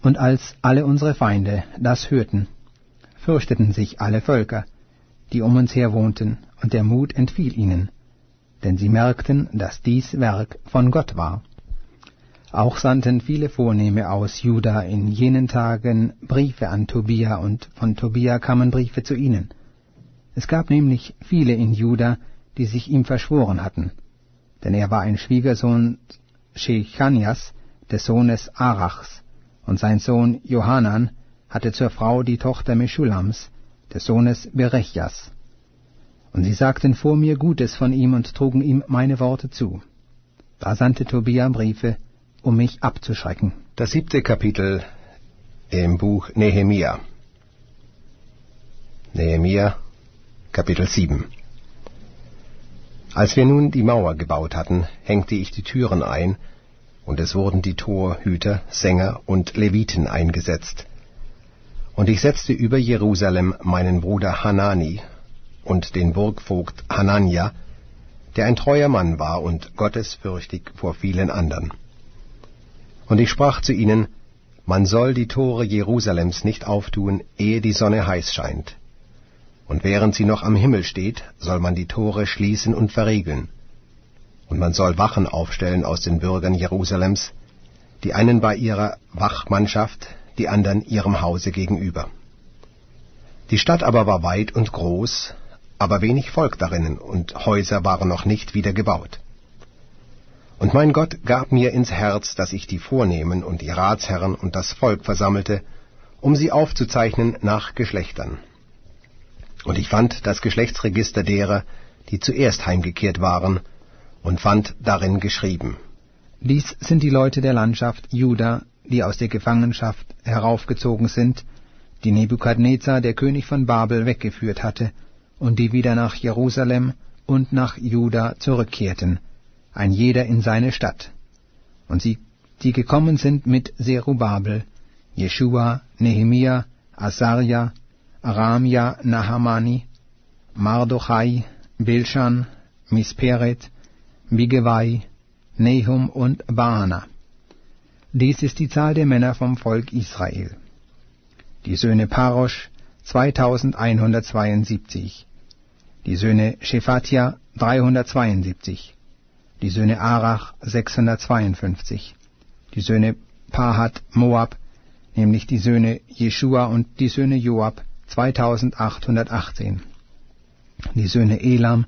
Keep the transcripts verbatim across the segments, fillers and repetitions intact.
Und als alle unsere Feinde das hörten, fürchteten sich alle Völker, die um uns her wohnten, und der Mut entfiel ihnen, denn sie merkten, dass dies Werk von Gott war. Auch sandten viele Vornehme aus Juda in jenen Tagen Briefe an Tobia, und von Tobia kamen Briefe zu ihnen. Es gab nämlich viele in Juda, die sich ihm verschworen hatten, denn er war ein Schwiegersohn Schechanias, des Sohnes Arachs, und sein Sohn Johanan hatte zur Frau die Tochter Meschulams, des Sohnes Berechjas. Und sie sagten vor mir Gutes von ihm und trugen ihm meine Worte zu. Da sandte Tobia Briefe, um mich abzuschrecken. Das siebte Kapitel im Buch Nehemia. Nehemia, Kapitel sieben. Als wir nun die Mauer gebaut hatten, hängte ich die Türen ein, und es wurden die Torhüter, Sänger und Leviten eingesetzt. Und ich setzte über Jerusalem meinen Bruder Hanani und den Burgvogt Hanania, der ein treuer Mann war und gottesfürchtig vor vielen andern. Und ich sprach zu ihnen, man soll die Tore Jerusalems nicht auftun, ehe die Sonne heiß scheint. Und während sie noch am Himmel steht, soll man die Tore schließen und verriegeln. Und man soll Wachen aufstellen aus den Bürgern Jerusalems, die einen bei ihrer Wachmannschaft, die anderen ihrem Hause gegenüber. Die Stadt aber war weit und groß, aber wenig Volk darinnen, und Häuser waren noch nicht wieder gebaut. Und mein Gott gab mir ins Herz, dass ich die Vornehmen und die Ratsherren und das Volk versammelte, um sie aufzuzeichnen nach Geschlechtern. Und ich fand das Geschlechtsregister derer, die zuerst heimgekehrt waren, und fand darin geschrieben: Dies sind die Leute der Landschaft Juda, die aus der Gefangenschaft heraufgezogen sind, die Nebukadnezar, der König von Babel, weggeführt hatte, und die wieder nach Jerusalem und nach Juda zurückkehrten, ein jeder in seine Stadt. Und sie, die gekommen sind mit Zerubabel, Jeschua, Nehemia, Asaria, Aramia, Nahamani, Mardochai, Bilschan, Misperet, Bigewai, Nehum und Baana. Dies ist die Zahl der Männer vom Volk Israel. Die Söhne Parosch, zweitausendeinhundertzweiundsiebzig. Die Söhne Shephatia, dreihundertzweiundsiebzig. Die Söhne Arach, sechshundertzweiundfünfzig. Die Söhne Pahat Moab, nämlich die Söhne Jeschua und die Söhne Joab, zweitausendachthundertachtzehn. Die Söhne Elam,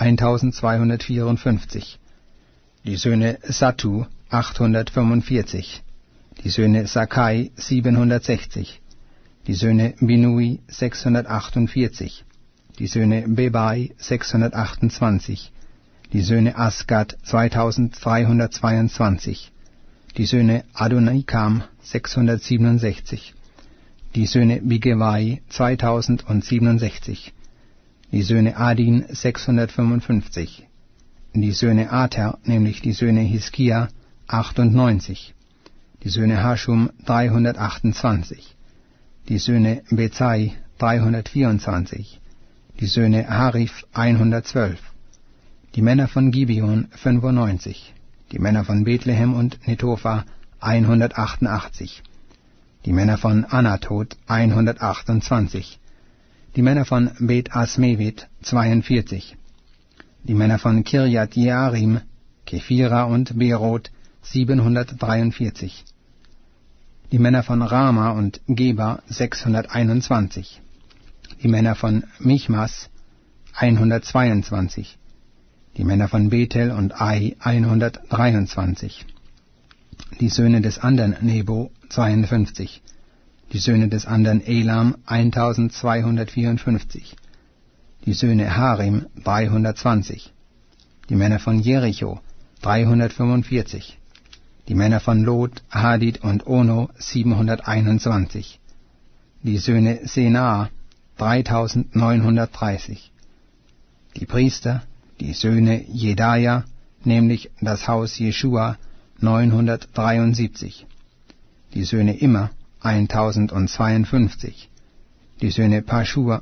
eintausendzweihundertvierundfünfzig. Die Söhne Sattu, achthundertfünfundvierzig. Die Söhne Sakai, siebenhundertsechzig. Die Söhne Binui, sechshundertachtundvierzig. Die Söhne Bebai, sechshundertachtundzwanzig. Die Söhne Asgad, zweitausenddreihundertzweiundzwanzig. Die Söhne Adonikam, sechshundertsiebenundsechzig. Die Söhne Bigewai, zweitausendsiebenundsechzig. Die Söhne Adin, sechshundertfünfundfünfzig. Die Söhne Ater, nämlich die Söhne Hiskia, achtundneunzig. Die Söhne Haschum, dreihundertachtundzwanzig. Die Söhne Bezai, dreihundertvierundzwanzig. Die Söhne Harif, hundertzwölf. Die Männer von Gibeon, fünfundneunzig. Die Männer von Bethlehem und Netopha, hundertachtundachtzig. Die Männer von Anatot, hundertachtundzwanzig. Die Männer von Bet Asmevit, zweiundvierzig. Die Männer von Kirjat Jearim, Kephira und Beerot, siebenhundertdreiundvierzig. Die Männer von Rama und Geba, sechshunderteinundzwanzig. Die Männer von Michmas, hundertzweiundzwanzig. Die Männer von Bethel und Ai, hundertdreiundzwanzig. Die Söhne des andern Nebo, zweiundfünfzig. Die Söhne des andern Elam, eintausendzweihundertvierundfünfzig. Die Söhne Harim, dreihundertzwanzig. Die Männer von Jericho, dreihundertfünfundvierzig. Die Männer von Lot, Hadid und Ono, siebenhunderteinundzwanzig. Die Söhne Senaa, dreitausendneunhundertdreißig. Die Priester, die Söhne Jedaja, nämlich das Haus Jeschua, neunhundertdreiundsiebzig. Die Söhne Immer, eintausendzweiundfünfzig. Die Söhne Paschur,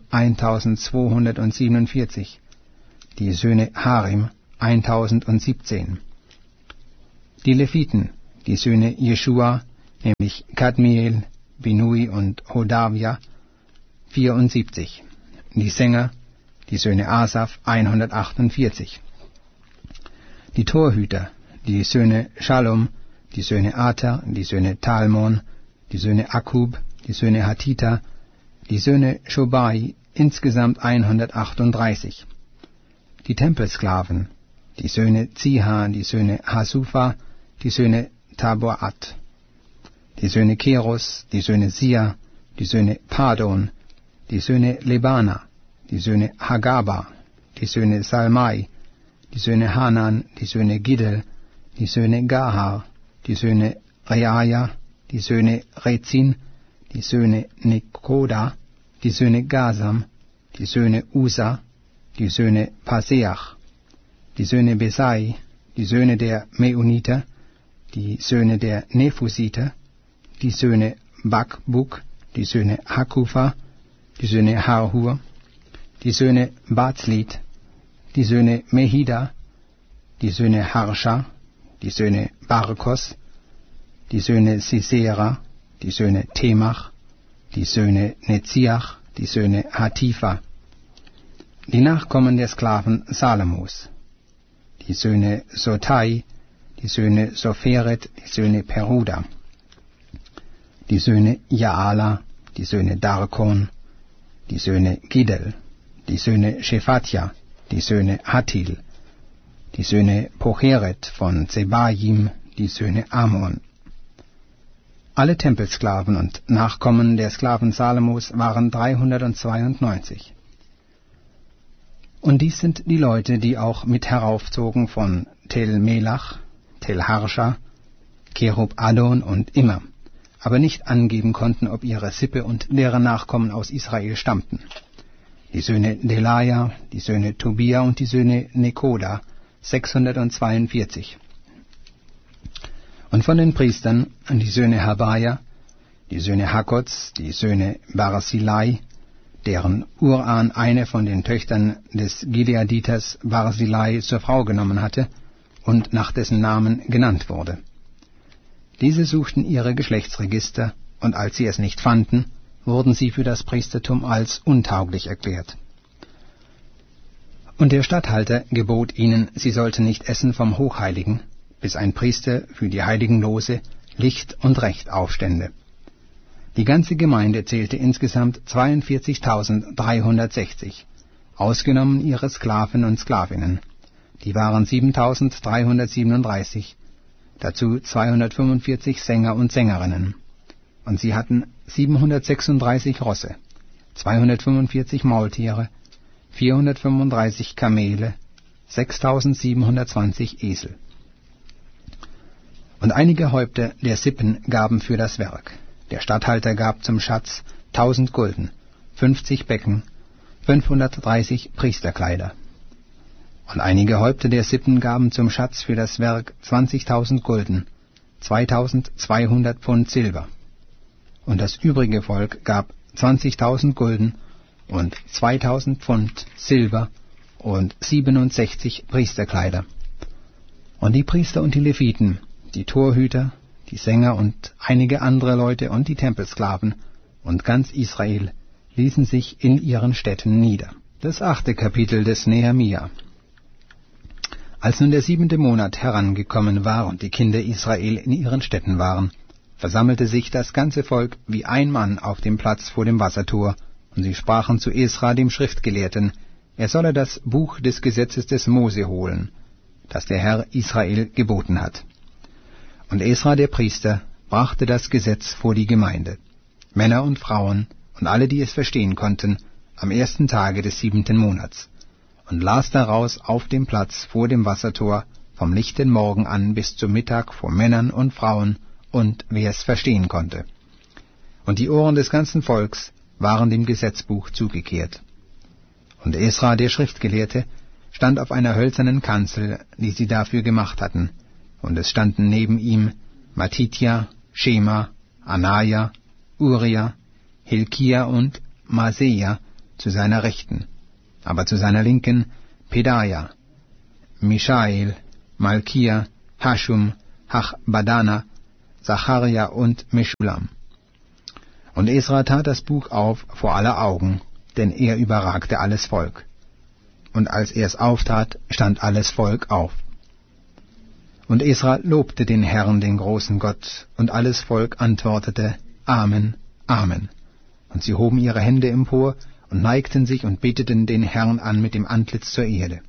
eintausendzweihundertsiebenundvierzig. Die Söhne Harim, eintausendsiebzehn. Die Leviten, die Söhne Jeschua, nämlich Kadmiel, Binui und Hodavia, vierundsiebzig. Die Sänger, die Söhne Asaf, hundertachtundvierzig. Die Torhüter, die Söhne Shalom, die Söhne Ater, die Söhne Talmon, die Söhne Akub, die Söhne Hatita, die Söhne Shobai, insgesamt hundertachtunddreißig. Die Tempelsklaven, die Söhne Ziha, die Söhne Hasufa, die Söhne Taboat, die Söhne Keros, die Söhne Sia, die Söhne Padon, die Söhne Lebana, die Söhne Hagaba, die Söhne Salmai, die Söhne Hanan, die Söhne Giddel, die Söhne Gahar, die Söhne Reaja, die Söhne Rezin, die Söhne Nekoda, die Söhne Gasam, die Söhne Usa, die Söhne Paseach, die Söhne Besai, die Söhne der Meuniter, die Söhne der Nephusiter, die Söhne Bakbuk, die Söhne Hakufa, die Söhne Harhur, die Söhne Bazlit, die Söhne Mehida, die Söhne Harsha, die Söhne Barkos, die Söhne Sisera, die Söhne Temach, die Söhne Netziach, die Söhne Hatifa, die Nachkommen der Sklaven Salomos, die Söhne Sotai, die Söhne Sopheret, die Söhne Peruda, die Söhne Jaala, die Söhne Darkon, die Söhne Giddel, die Söhne Shephatja, die Söhne Hattil, die Söhne Pocheret von Zebaim, die Söhne Ammon. Alle Tempelsklaven und Nachkommen der Sklaven Salomos waren dreihundertzweiundneunzig. Und dies sind die Leute, die auch mit heraufzogen von Tel Melach, Tel Harsha, Kerub Adon und Immer, aber nicht angeben konnten, ob ihre Sippe und deren Nachkommen aus Israel stammten. Die Söhne Delaja, die Söhne Tobia und die Söhne Nekoda, sechshundertzweiundvierzig. Und von den Priestern die Söhne Habaja, die Söhne Hakots, die Söhne Barzillai, deren Uran eine von den Töchtern des Gileaditers Barzillai zur Frau genommen hatte und nach dessen Namen genannt wurde. Diese suchten ihre Geschlechtsregister, und als sie es nicht fanden, wurden sie für das Priestertum als untauglich erklärt. Und der Statthalter gebot ihnen, sie sollten nicht essen vom Hochheiligen, bis ein Priester für die heiligen Lose Licht und Recht aufstände. Die ganze Gemeinde zählte insgesamt zweiundvierzigtausenddreihundertsechzig, ausgenommen ihre Sklaven und Sklavinnen. Die waren siebentausenddreihundertsiebenunddreißig, dazu zweihundertfünfundvierzig Sänger und Sängerinnen. Und sie hatten siebenhundertsechsunddreißig Rosse, zweihundertfünfundvierzig Maultiere, vierhundertfünfunddreißig Kamele, sechstausendsiebenhundertzwanzig Esel. Und einige Häupter der Sippen gaben für das Werk. Der Statthalter gab zum Schatz tausend Gulden, fünfzig Becken, fünfhundertdreißig Priesterkleider. Und einige Häupter der Sippen gaben zum Schatz für das Werk zwanzigtausend Gulden, zweitausendzweihundert Pfund Silber. Und das übrige Volk gab zwanzigtausend Gulden und zweitausend Pfund Silber und siebenundsechzig Priesterkleider. Und die Priester und die Leviten, die Torhüter, die Sänger und einige andere Leute und die Tempelsklaven und ganz Israel ließen sich in ihren Städten nieder. Das achte Kapitel des Nehemia. Als nun der siebente Monat herangekommen war und die Kinder Israel in ihren Städten waren, versammelte sich das ganze Volk wie ein Mann auf dem Platz vor dem Wassertor, und sie sprachen zu Esra, dem Schriftgelehrten, er solle das Buch des Gesetzes des Mose holen, das der Herr Israel geboten hat. Und Esra, der Priester, brachte das Gesetz vor die Gemeinde, Männer und Frauen und alle, die es verstehen konnten, am ersten Tage des siebenten Monats, und las daraus auf dem Platz vor dem Wassertor vom lichten Morgen an bis zum Mittag vor Männern und Frauen und wer es verstehen konnte. Und die Ohren des ganzen Volks waren dem Gesetzbuch zugekehrt. Und Esra, der Schriftgelehrte, stand auf einer hölzernen Kanzel, die sie dafür gemacht hatten, und es standen neben ihm Matitja, Schema, Anaja, Uria, Hilkia und Maseja zu seiner Rechten, aber zu seiner Linken Pedaja, Mishael, Malkia, Hashum, Hachbadana, Zacharja und Meschulam. Und Esra tat das Buch auf vor aller Augen, denn er überragte alles Volk. Und als er es auftat, stand alles Volk auf. Und Esra lobte den Herrn, den großen Gott, und alles Volk antwortete, Amen, Amen. Und sie hoben ihre Hände empor und neigten sich und beteten den Herrn an mit dem Antlitz zur Erde.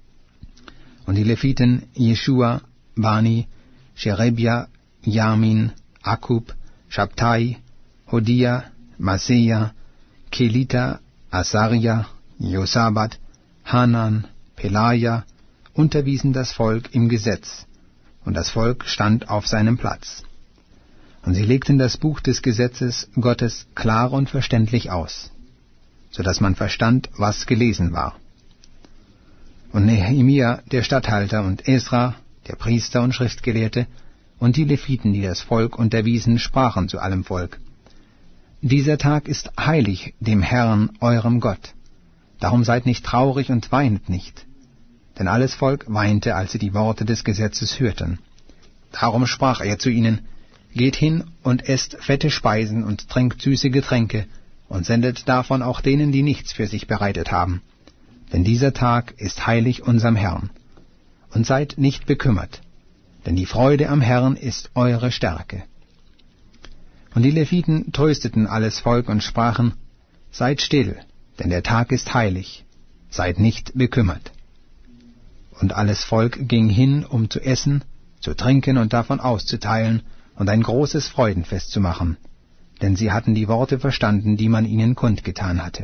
Und die Leviten Jeschua, Bani, Sherebia, Jamin, Akub, Schabtai, Hodia, Maseja, Kelita, Asaria, Josabat, Hanan, Pelaja unterwiesen das Volk im Gesetz, und das Volk stand auf seinem Platz. Und sie legten das Buch des Gesetzes Gottes klar und verständlich aus, so dass man verstand, was gelesen war. Und Nehemia, der Statthalter, und Esra, der Priester und Schriftgelehrte, und die Leviten, die das Volk unterwiesen, sprachen zu allem Volk: Dieser Tag ist heilig dem Herrn, eurem Gott. Darum seid nicht traurig und weinet nicht. Denn alles Volk weinte, als sie die Worte des Gesetzes hörten. Darum sprach er zu ihnen: Geht hin und esst fette Speisen und trinkt süße Getränke und sendet davon auch denen, die nichts für sich bereitet haben. Denn dieser Tag ist heilig unserem Herrn. Und seid nicht bekümmert, denn die Freude am Herrn ist eure Stärke. Und die Leviten trösteten alles Volk und sprachen: Seid still, denn der Tag ist heilig, seid nicht bekümmert. Und alles Volk ging hin, um zu essen, zu trinken und davon auszuteilen und ein großes Freudenfest zu machen, denn sie hatten die Worte verstanden, die man ihnen kundgetan hatte.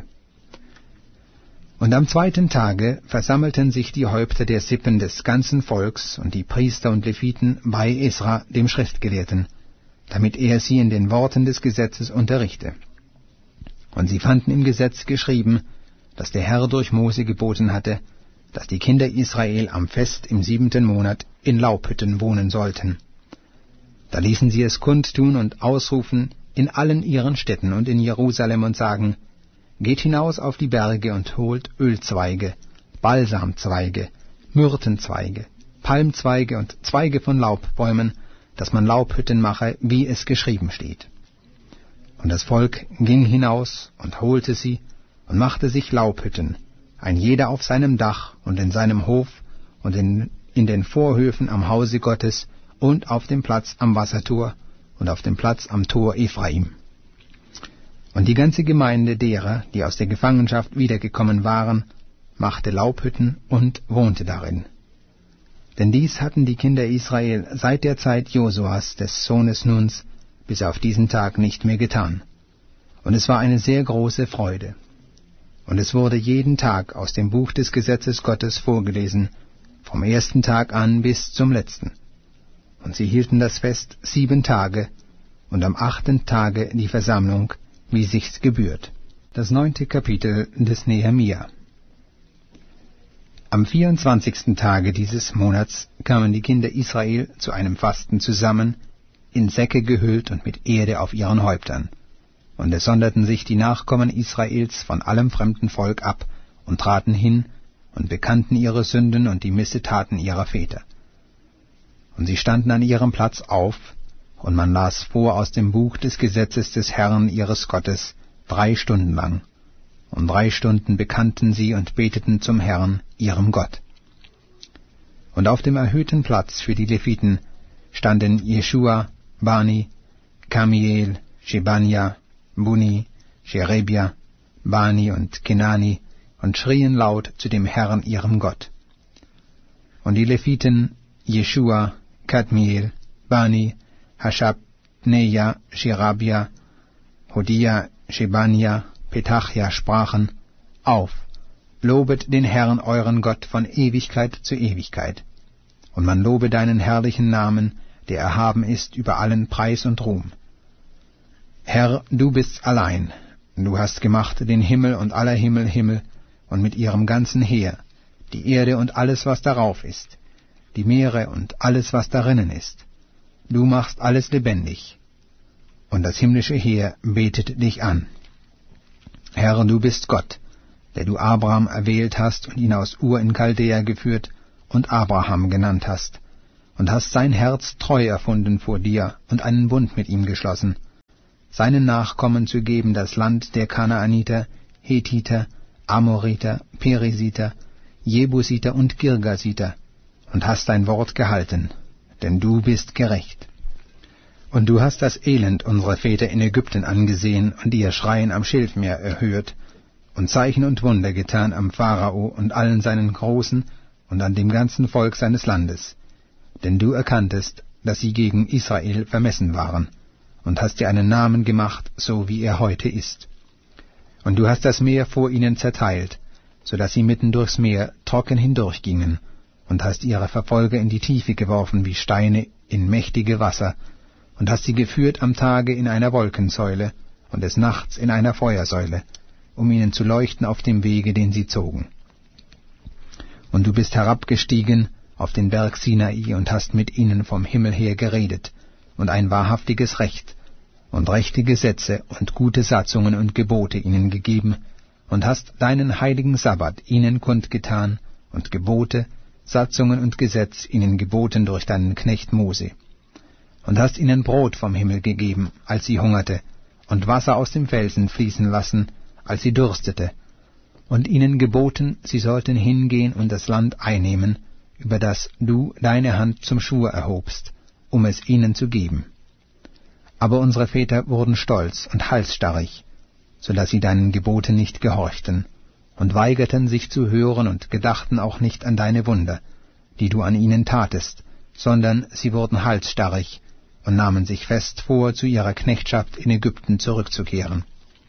Und am zweiten Tage versammelten sich die Häupter der Sippen des ganzen Volks und die Priester und Leviten bei Esra, dem Schriftgelehrten, damit er sie in den Worten des Gesetzes unterrichte. Und sie fanden im Gesetz geschrieben, dass der Herr durch Mose geboten hatte, dass die Kinder Israel am Fest im siebenten Monat in Laubhütten wohnen sollten. Da ließen sie es kundtun und ausrufen in allen ihren Städten und in Jerusalem und sagen: Geht hinaus auf die Berge und holt Ölzweige, Balsamzweige, Myrtenzweige, Palmzweige und Zweige von Laubbäumen, dass man Laubhütten mache, wie es geschrieben steht. Und das Volk ging hinaus und holte sie und machte sich Laubhütten, ein jeder auf seinem Dach und in seinem Hof und in, in den Vorhöfen am Hause Gottes und auf dem Platz am Wassertor und auf dem Platz am Tor Ephraim. Und die ganze Gemeinde derer, die aus der Gefangenschaft wiedergekommen waren, machte Laubhütten und wohnte darin. Denn dies hatten die Kinder Israel seit der Zeit Josuas, des Sohnes Nuns, bis auf diesen Tag nicht mehr getan. Und es war eine sehr große Freude. Und es wurde jeden Tag aus dem Buch des Gesetzes Gottes vorgelesen, vom ersten Tag an bis zum letzten. Und sie hielten das Fest sieben Tage, und am achten Tage die Versammlung, wie sich's gebührt. Das neunte Kapitel des Nehemia. Am vierundzwanzigsten Tage dieses Monats kamen die Kinder Israel zu einem Fasten zusammen, in Säcke gehüllt und mit Erde auf ihren Häuptern. Und es sonderten sich die Nachkommen Israels von allem fremden Volk ab und traten hin und bekannten ihre Sünden und die Missetaten ihrer Väter. Und sie standen an ihrem Platz auf, und man las vor aus dem Buch des Gesetzes des Herrn ihres Gottes drei Stunden lang. Und drei Stunden bekannten sie und beteten zum Herrn, ihrem Gott. Und auf dem erhöhten Platz für die Leviten standen Jeschua, Bani, Kamiel, Shebania, Buni, Sherebia, Bani und Kenani und schrien laut zu dem Herrn, ihrem Gott. Und die Leviten Jeschua, Kadmiel, Bani, Hashabneja, Sherebia, Hodia, Shebania, Petachia sprachen: Auf, lobet den Herrn euren Gott von Ewigkeit zu Ewigkeit. Und man lobe deinen herrlichen Namen, der erhaben ist über allen Preis und Ruhm. Herr, du bist allein, du hast gemacht den Himmel und aller Himmel Himmel und mit ihrem ganzen Heer, die Erde und alles, was darauf ist, die Meere und alles, was darinnen ist. Du machst alles lebendig, und das himmlische Heer betet dich an. Herr, du bist Gott, der du Abraham erwählt hast und ihn aus Ur in Chaldea geführt und Abraham genannt hast, und hast sein Herz treu erfunden vor dir und einen Bund mit ihm geschlossen, seinen Nachkommen zu geben das Land der Kanaaniter, Hethiter, Amoriter, Perisiter, Jebusiter und Girgasiter, und hast dein Wort gehalten, denn du bist gerecht. Und du hast das Elend unserer Väter in Ägypten angesehen und ihr Schreien am Schilfmeer erhört und Zeichen und Wunder getan am Pharao und allen seinen Großen und an dem ganzen Volk seines Landes. Denn du erkanntest, dass sie gegen Israel vermessen waren, und hast dir einen Namen gemacht, so wie er heute ist. Und du hast das Meer vor ihnen zerteilt, so dass sie mitten durchs Meer trocken hindurchgingen, und hast ihre Verfolger in die Tiefe geworfen wie Steine in mächtige Wasser, und hast sie geführt am Tage in einer Wolkensäule und des Nachts in einer Feuersäule, um ihnen zu leuchten auf dem Wege, den sie zogen. Und du bist herabgestiegen auf den Berg Sinai und hast mit ihnen vom Himmel her geredet, und ein wahrhaftiges Recht und rechte Gesetze und gute Satzungen und Gebote ihnen gegeben, und hast deinen heiligen Sabbat ihnen kundgetan, und Gebote, Satzungen und Gesetz ihnen geboten durch deinen Knecht Mose. Und hast ihnen Brot vom Himmel gegeben, als sie hungerte, und Wasser aus dem Felsen fließen lassen, als sie durstete, und ihnen geboten, sie sollten hingehen und das Land einnehmen, über das du deine Hand zum Schwur erhobst, um es ihnen zu geben. Aber unsere Väter wurden stolz und halsstarrig, so dass sie deinen Geboten nicht gehorchten, und weigerten sich zu hören und gedachten auch nicht an deine Wunder, die du an ihnen tatest, sondern sie wurden halsstarrig und nahmen sich fest vor, zu ihrer Knechtschaft in Ägypten zurückzukehren.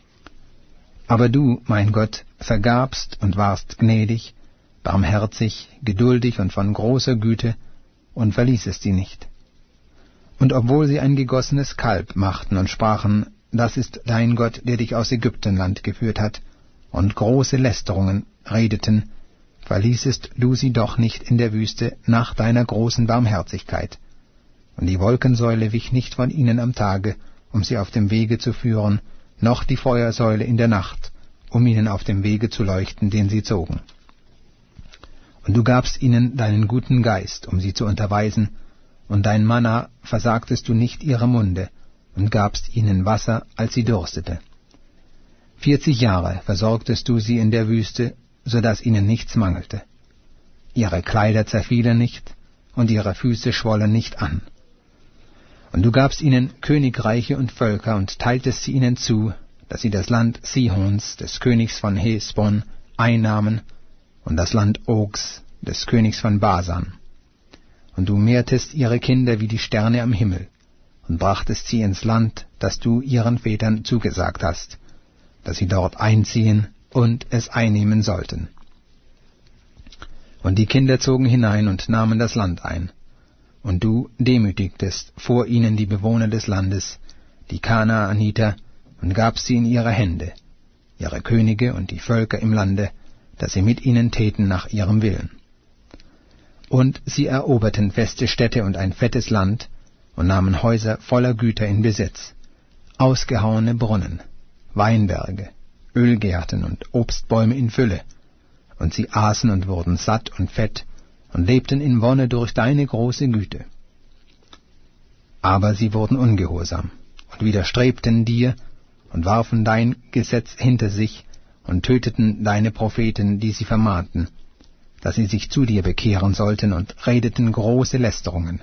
Aber du, mein Gott, vergabst und warst gnädig, barmherzig, geduldig und von großer Güte, und verließest sie nicht. Und obwohl sie ein gegossenes Kalb machten und sprachen, das ist dein Gott, der dich aus Ägyptenland geführt hat, und große Lästerungen redeten, verließest du sie doch nicht in der Wüste nach deiner großen Barmherzigkeit. Und die Wolkensäule wich nicht von ihnen am Tage, um sie auf dem Wege zu führen, noch die Feuersäule in der Nacht, um ihnen auf dem Wege zu leuchten, den sie zogen. Und du gabst ihnen deinen guten Geist, um sie zu unterweisen, und dein Manna versagtest du nicht ihrem Munde, und gabst ihnen Wasser, als sie durstete. Vierzig Jahre versorgtest du sie in der Wüste, so dass ihnen nichts mangelte. Ihre Kleider zerfielen nicht, und ihre Füße schwollen nicht an. Und du gabst ihnen Königreiche und Völker und teiltest sie ihnen zu, dass sie das Land Sihons, des Königs von Hesbon, einnahmen, und das Land Ogs, des Königs von Basan. Und du mehrtest ihre Kinder wie die Sterne am Himmel, und brachtest sie ins Land, das du ihren Vätern zugesagt hast, dass sie dort einziehen und es einnehmen sollten. Und die Kinder zogen hinein und nahmen das Land ein. Und du demütigtest vor ihnen die Bewohner des Landes, die Kanaaniter, und gabst sie in ihre Hände, ihre Könige und die Völker im Lande, dass sie mit ihnen täten nach ihrem Willen. Und sie eroberten feste Städte und ein fettes Land und nahmen Häuser voller Güter in Besitz, ausgehauene Brunnen, Weinberge, Ölgärten und Obstbäume in Fülle, und sie aßen und wurden satt und fett und lebten in Wonne durch deine große Güte. Aber sie wurden ungehorsam und widerstrebten dir und warfen dein Gesetz hinter sich und töteten deine Propheten, die sie vermahnten, dass sie sich zu dir bekehren sollten, und redeten große Lästerungen.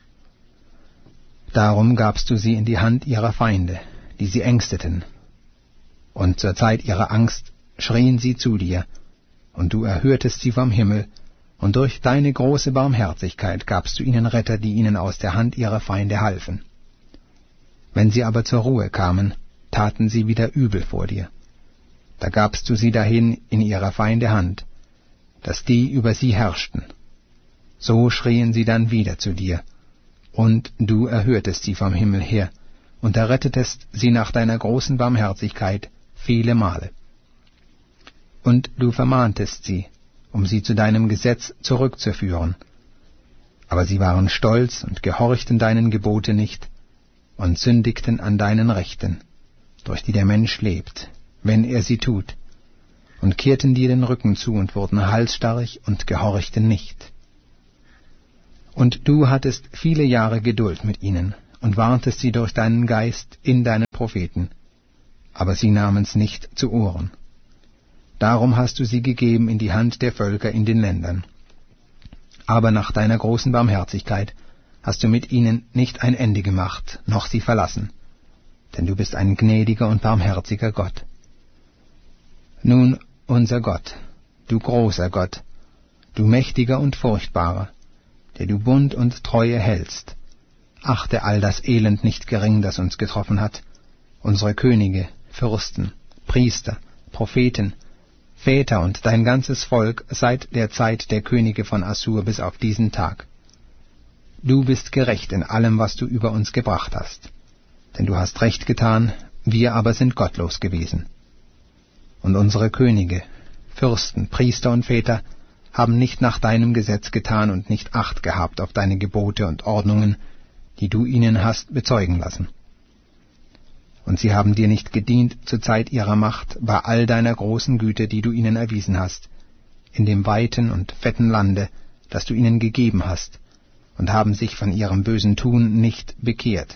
Darum gabst du sie in die Hand ihrer Feinde, die sie ängsteten, und zur Zeit ihrer Angst schrien sie zu dir, und du erhörtest sie vom Himmel, und durch deine große Barmherzigkeit gabst du ihnen Retter, die ihnen aus der Hand ihrer Feinde halfen. Wenn sie aber zur Ruhe kamen, taten sie wieder übel vor dir. Da gabst du sie dahin in ihrer Feinde Hand, dass die über sie herrschten. So schrien sie dann wieder zu dir, und du erhörtest sie vom Himmel her, und errettetest sie nach deiner großen Barmherzigkeit viele Male. Und du vermahntest sie, um sie zu deinem Gesetz zurückzuführen. Aber sie waren stolz und gehorchten deinen Gebote nicht und sündigten an deinen Rechten, durch die der Mensch lebt, wenn er sie tut, und kehrten dir den Rücken zu und wurden halsstarrig und gehorchten nicht. Und du hattest viele Jahre Geduld mit ihnen und warntest sie durch deinen Geist in deinen Propheten, aber sie nahmen's nicht zu Ohren. Darum hast du sie gegeben in die Hand der Völker in den Ländern. Aber nach deiner großen Barmherzigkeit hast du mit ihnen nicht ein Ende gemacht, noch sie verlassen, denn du bist ein gnädiger und barmherziger Gott. Nun, unser Gott, du großer Gott, du mächtiger und furchtbarer, der du Bund und Treue hältst, achte all das Elend nicht gering, das uns getroffen hat, unsere Könige, Fürsten, Priester, Propheten, Väter und dein ganzes Volk seit der Zeit der Könige von Assur bis auf diesen Tag. Du bist gerecht in allem, was du über uns gebracht hast, denn du hast Recht getan, wir aber sind gottlos gewesen. Und unsere Könige, Fürsten, Priester und Väter haben nicht nach deinem Gesetz getan und nicht Acht gehabt auf deine Gebote und Ordnungen, die du ihnen hast bezeugen lassen. Und sie haben dir nicht gedient zur Zeit ihrer Macht bei all deiner großen Güte, die du ihnen erwiesen hast, in dem weiten und fetten Lande, das du ihnen gegeben hast, und haben sich von ihrem bösen Tun nicht bekehrt.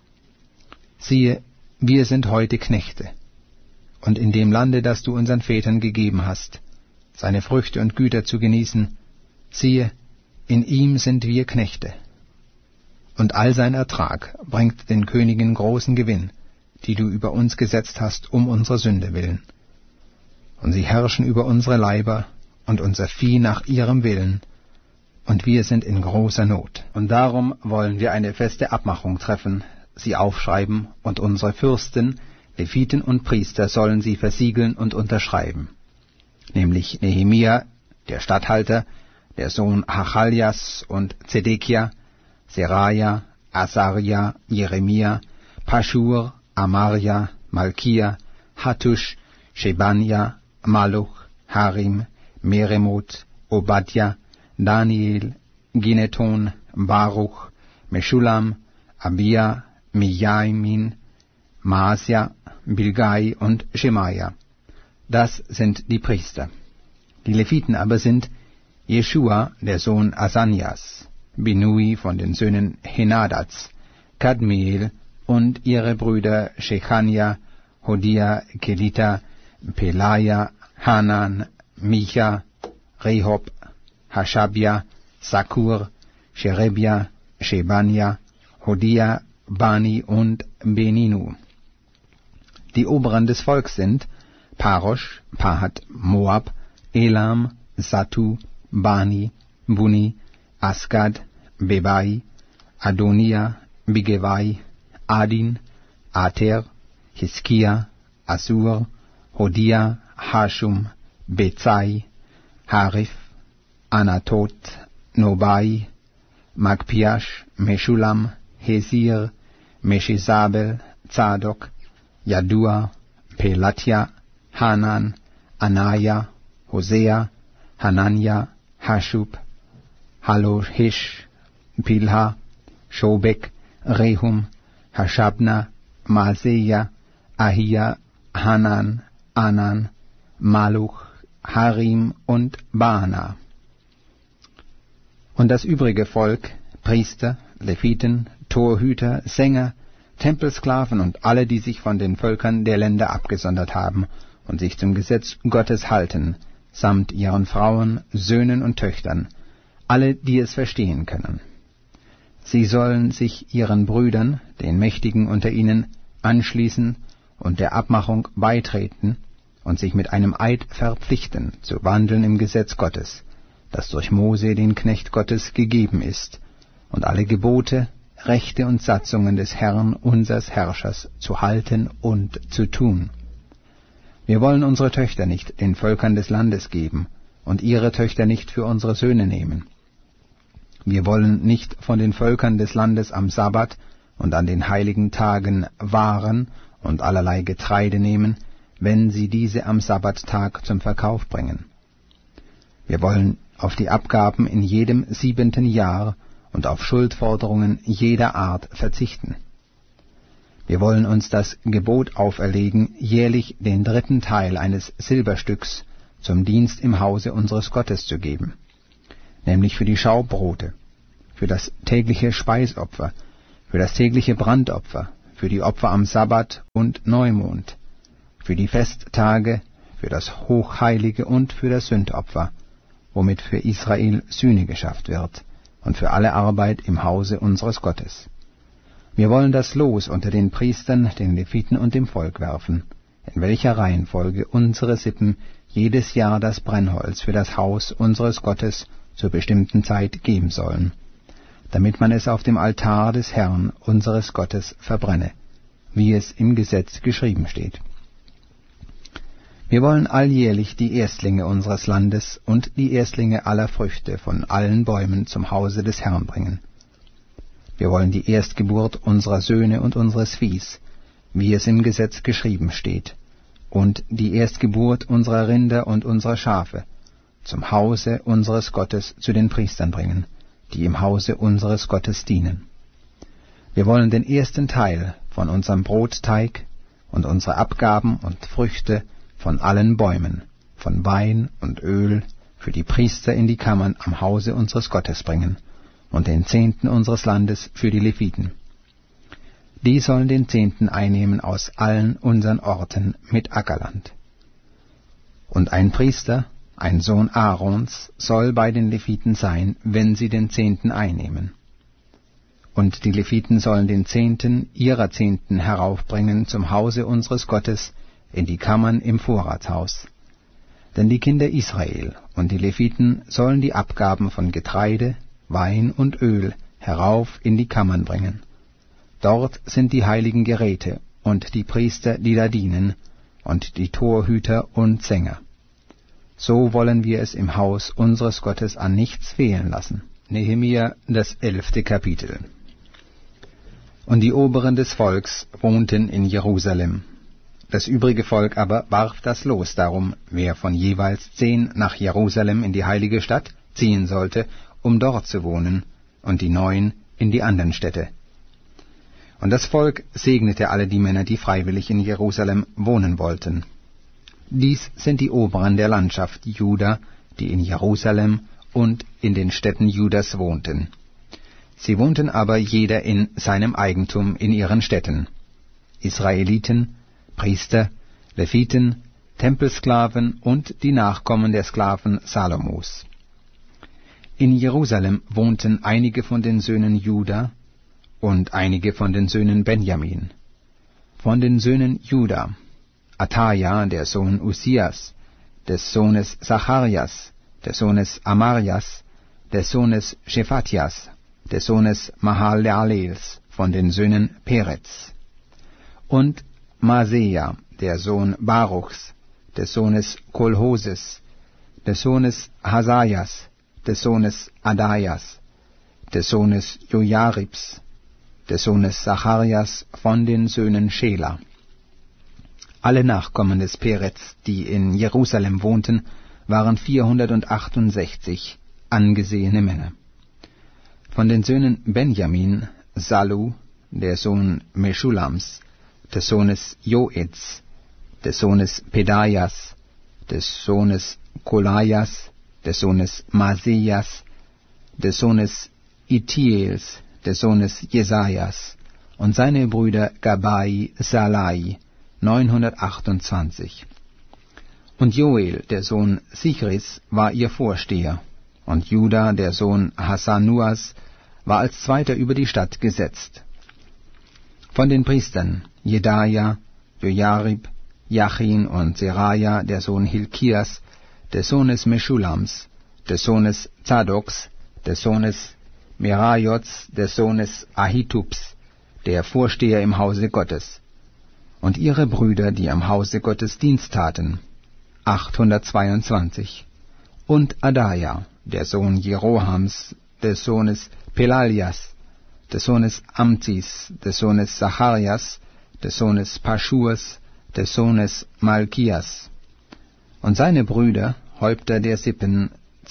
Siehe, wir sind heute Knechte, und in dem Lande, das du unseren Vätern gegeben hast, seine Früchte und Güter zu genießen, siehe, in ihm sind wir Knechte. Und all sein Ertrag bringt den Königen großen Gewinn, die du über uns gesetzt hast, um unserer Sünde willen. Und sie herrschen über unsere Leiber und unser Vieh nach ihrem Willen, und wir sind in großer Not. Und darum wollen wir eine feste Abmachung treffen, sie aufschreiben, und unsere Fürsten, Leviten und Priester sollen sie versiegeln und unterschreiben. Nämlich Nehemia, der Statthalter, der Sohn Hachaljas und Zedekia, Seraja, Asaria, Jeremia, Paschur, Amaria, Malkia, Hattusch, Shebania, Maluch, Harim, Meremot, Obadja, Daniel, Gineton, Baruch, Meschulam, Abia, Mijaimin, Maasia, Bilgai und Schemaja. Das sind die Priester. Die Leviten aber sind Jeschua, der Sohn Asanias, Binui von den Söhnen Henadats, Kadmiel und ihre Brüder Shechania, Hodia, Kelita, Pelaja, Hanan, Micha, Rehob, Hashabia, Sakur, Sherebia, Shebania, Hodia, Bani und Beninu. Die Oberen des Volks sind Parosh, Pahat, Moab, Elam, Satu, Bani, Buni, Asgad, Bebai, Adonia, Bigevai, Adin, Ater, Hiskia, Assur, Hodia, Hashum, Bezai, Harif, Anatot, Nobai, Magpiash, Meschulam, Hesir, Meshisabel, Zadok, Jadua, Pelatja, Hanan, Anaya, Hosea, Hanania, Hashub, Halohish, Pilha, Shobek, Rehum, Hashabna, Maaseia, Ahia, Hanan, Anan, Maluch, Harim und Baana. Und das übrige Volk, Priester, Leviten, Torhüter, Sänger, Tempelsklaven und alle, die sich von den Völkern der Länder abgesondert haben und sich zum Gesetz Gottes halten, samt ihren Frauen, Söhnen und Töchtern, alle, die es verstehen können. Sie sollen sich ihren Brüdern, den Mächtigen unter ihnen, anschließen und der Abmachung beitreten und sich mit einem Eid verpflichten, zu wandeln im Gesetz Gottes, das durch Mose, den Knecht Gottes, gegeben ist, und alle Gebote, Rechte und Satzungen des Herrn, unsers Herrschers, zu halten und zu tun. Wir wollen unsere Töchter nicht den Völkern des Landes geben und ihre Töchter nicht für unsere Söhne nehmen. Wir wollen nicht von den Völkern des Landes am Sabbat und an den heiligen Tagen Waren und allerlei Getreide nehmen, wenn sie diese am Sabbattag zum Verkauf bringen. Wir wollen auf die Abgaben in jedem siebenten Jahr und auf Schuldforderungen jeder Art verzichten. Wir wollen uns das Gebot auferlegen, jährlich den dritten Teil eines Silberstücks zum Dienst im Hause unseres Gottes zu geben, nämlich für die Schaubrote, für das tägliche Speisopfer, für das tägliche Brandopfer, für die Opfer am Sabbat und Neumond, für die Festtage, für das Hochheilige und für das Sündopfer, womit für Israel Sühne geschafft wird, und für alle Arbeit im Hause unseres Gottes. Wir wollen das Los unter den Priestern, den Leviten und dem Volk werfen, in welcher Reihenfolge unsere Sippen jedes Jahr das Brennholz für das Haus unseres Gottes zur bestimmten Zeit geben sollen, damit man es auf dem Altar des Herrn unseres Gottes verbrenne, wie es im Gesetz geschrieben steht. Wir wollen alljährlich die Erstlinge unseres Landes und die Erstlinge aller Früchte von allen Bäumen zum Hause des Herrn bringen. Wir wollen die Erstgeburt unserer Söhne und unseres Viehs, wie es im Gesetz geschrieben steht, und die Erstgeburt unserer Rinder und unserer Schafe zum Hause unseres Gottes zu den Priestern bringen, die im Hause unseres Gottes dienen. Wir wollen den ersten Teil von unserem Brotteig und unsere Abgaben und Früchte von allen Bäumen, von Wein und Öl für die Priester in die Kammern am Hause unseres Gottes bringen, und den Zehnten unseres Landes für die Leviten. Die sollen den Zehnten einnehmen aus allen unseren Orten mit Ackerland. Und ein Priester, ein Sohn Aarons, soll bei den Leviten sein, wenn sie den Zehnten einnehmen. Und die Leviten sollen den Zehnten ihrer Zehnten heraufbringen zum Hause unseres Gottes, in die Kammern im Vorratshaus. Denn die Kinder Israel und die Leviten sollen die Abgaben von Getreide, Wein und Öl herauf in die Kammern bringen. Dort sind die heiligen Geräte und die Priester, die da dienen, und die Torhüter und Sänger. So wollen wir es im Haus unseres Gottes an nichts fehlen lassen. Nehemia, das elfte Kapitel. Und die Oberen des Volks wohnten in Jerusalem. Das übrige Volk aber warf das Los darum, wer von jeweils zehn nach Jerusalem in die heilige Stadt ziehen sollte, um dort zu wohnen, und die neun in die anderen Städte. Und das Volk segnete alle die Männer, die freiwillig in Jerusalem wohnen wollten. Dies sind die Oberen der Landschaft Juda, die in Jerusalem und in den Städten Judas wohnten. Sie wohnten aber jeder in seinem Eigentum in ihren Städten. Israeliten, Priester, Leviten, Tempelsklaven und die Nachkommen der Sklaven Salomos. In Jerusalem wohnten einige von den Söhnen Juda und einige von den Söhnen Benjamin. Von den Söhnen Juda, Ataja, der Sohn Uzias, des Sohnes Zacharias, des Sohnes Amarias, des Sohnes Shephatias, des Sohnes Mahalalels, von den Söhnen Peretz. Und Maseja, der Sohn Baruchs, des Sohnes Kolhoses, des Sohnes Hasaias, des Sohnes Adaias, des Sohnes Jojaribs, des Sohnes Zacharias, von den Söhnen Schela. Alle Nachkommen des Peretz, die in Jerusalem wohnten, waren vierhundertachtundsechzig angesehene Männer. Von den Söhnen Benjamin, Sallu, der Sohn Meschulams, des Sohnes Joeds, des Sohnes Pedaias, des Sohnes Kolajas, des Sohnes Masejas, des Sohnes Itiels, des Sohnes Jesaias, und seine Brüder Gabai, Salai, neunhundertachtundzwanzig. Und Joel, der Sohn Sichris, war ihr Vorsteher, und Juda, der Sohn Hasanuas, war als Zweiter über die Stadt gesetzt. Von den Priestern Jedaja, Jojarib, Jachin und Seraja, der Sohn Hilkias, des Sohnes Meschulams, des Sohnes Zadoks, des Sohnes Merajots, des Sohnes Ahitubs, der Vorsteher im Hause Gottes, und ihre Brüder, die am Hause Gottes Dienst taten, achthundertzweiundzwanzig, und Adaja, der Sohn Jerohams, des Sohnes Pelalias, des Sohnes Amzis, des Sohnes Zacharias, des Sohnes Paschurs, des Sohnes Malkias, und seine Brüder, Häupter der Sippen,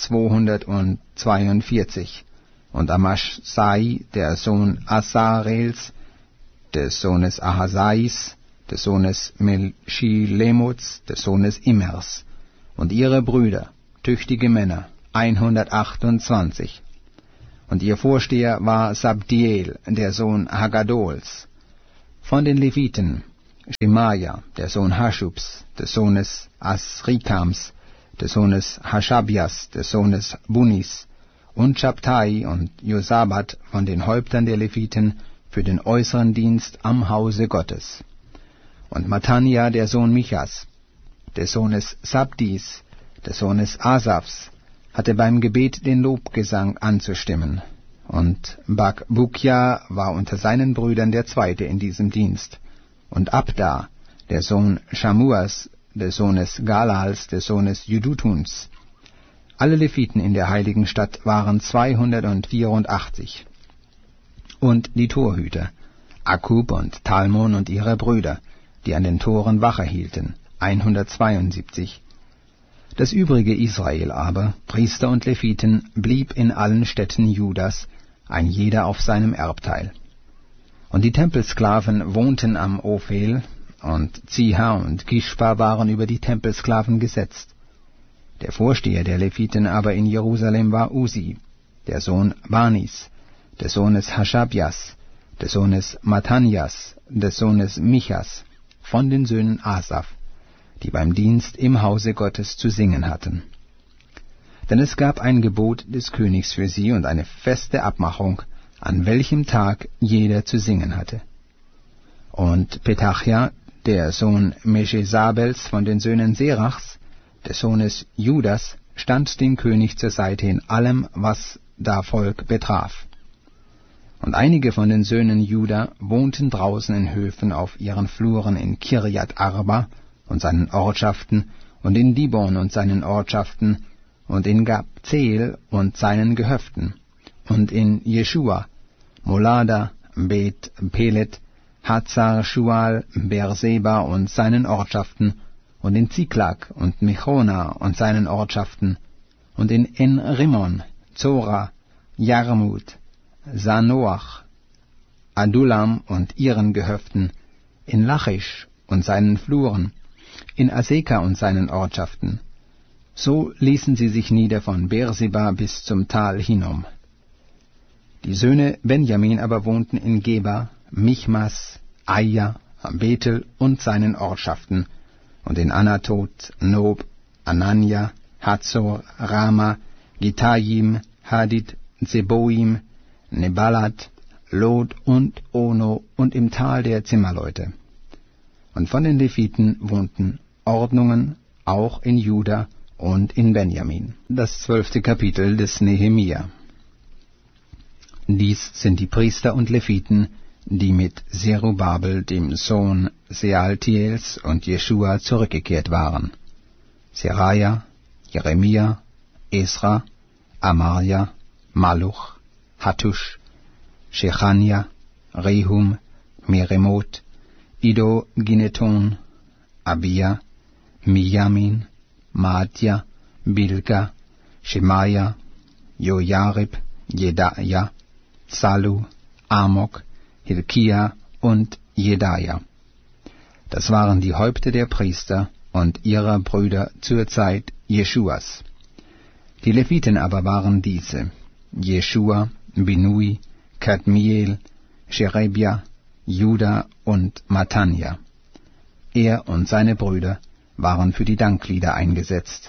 zweihundertzweiundvierzig, und Amaschsai, der Sohn Asarels, des Sohnes Ahasais, des Sohnes Meschilemots, des Sohnes Immers, und ihre Brüder, tüchtige Männer, hundertachtundzwanzig. und ihr Vorsteher war Sabdiel, der Sohn Haggadols. Von den Leviten Schemaja, der Sohn Haschubs, des Sohnes Asrikams, des Sohnes Haschabias, des Sohnes Bunis, und Schabtai und Josabat von den Häuptern der Leviten für den äußeren Dienst am Hause Gottes. Und Matanja, der Sohn Michas, des Sohnes Sabdis, des Sohnes Asafs, hatte beim Gebet den Lobgesang anzustimmen. Und Bakbukja war unter seinen Brüdern der Zweite in diesem Dienst. Und Abda, der Sohn Shamuas, des Sohnes Galals, des Sohnes Jedutuns. Alle Leviten in der heiligen Stadt waren zweihundertvierundachtzig. Und die Torhüter, Akub und Talmon und ihre Brüder, die an den Toren Wache hielten, hundertzweiundsiebzig. Das übrige Israel aber, Priester und Leviten, blieb in allen Städten Judas, ein jeder auf seinem Erbteil. Und die Tempelsklaven wohnten am Ophel, und Ziha und Gishpa waren über die Tempelsklaven gesetzt. Der Vorsteher der Leviten aber in Jerusalem war Usi, der Sohn Banis, des Sohnes Haschabias, des Sohnes Matanias, des Sohnes Michas, von den Söhnen Asaf, die beim Dienst im Hause Gottes zu singen hatten. Denn es gab ein Gebot des Königs für sie und eine feste Abmachung, an welchem Tag jeder zu singen hatte. Und Petachia, der Sohn Meschesabels von den Söhnen Serachs, des Sohnes Judas, stand dem König zur Seite in allem, was da Volk betraf. Und einige von den Söhnen Juda wohnten draußen in Höfen auf ihren Fluren in Kirjat Arba und seinen Ortschaften und in Dibon und seinen Ortschaften und in Gabzeel und seinen Gehöften und in Jeschua, Molada, Bet Pelet, Hazar Shual, Beerseba und seinen Ortschaften und in Ziklag und Mechona und seinen Ortschaften und in En-Rimmon, Zora, Jarmut, Sanoach, Adulam und ihren Gehöften, in Lachisch und seinen Fluren, in Aseka und seinen Ortschaften. So ließen sie sich nieder von Beerseba bis zum Tal Hinnom. Die Söhne Benjamin aber wohnten in Geba, Michmas, Aia, Bethel und seinen Ortschaften, und in Anatot, Nob, Anania, Hazor, Rama, Gitajim, Hadid, Zeboim, Nebalat, Lod und Ono und im Tal der Zimmerleute. Und von den Leviten wohnten Ordnungen auch in Juda und in Benjamin. Das zwölfte Kapitel des Nehemia. Dies sind die Priester und Leviten, die mit Zerubabel, dem Sohn Sealtiels, und Jeschua zurückgekehrt waren. Seraja, Jeremia, Esra, Amarja, Maluch, Hattusch, Shechania, Rehum, Meremot, Ido, Gineton, Abia, Mijamin, Madja, Bilga, Shemaja, Jojarib, Jedaja, Salu, Amok, Hilkia und Jedaja. Das waren die Häupter der Priester und ihrer Brüder zur Zeit Jeschuas. Die Leviten aber waren diese: Jeschua, Binui, Kadmiel, Sherebia, Juda und Matanja. Er und seine Brüder waren für die Danklieder eingesetzt.